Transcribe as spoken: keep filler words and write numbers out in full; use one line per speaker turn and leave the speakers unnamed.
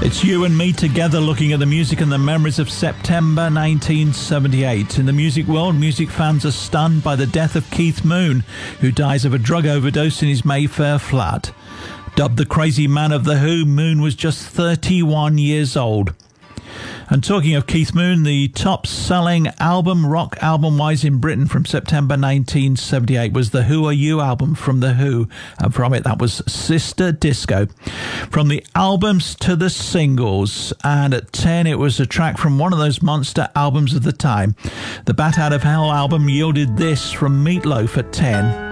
It's you and me together looking at the music and the memories of September nineteen seventy-eight. In the music world, music fans are stunned by the death of Keith Moon, who dies of a drug overdose in his Mayfair flat. Dubbed the crazy man of The Who, Moon was just thirty-one years old. And talking of Keith Moon, the top-selling album, rock album-wise in Britain from September nineteen seventy-eight was the Who Are You album from The Who. And from it, that was Sister Disco. From the albums to the singles. And at ten, it was a track from one of those monster albums of the time. The Bat Out of Hell album yielded this from Meat Loaf at ten.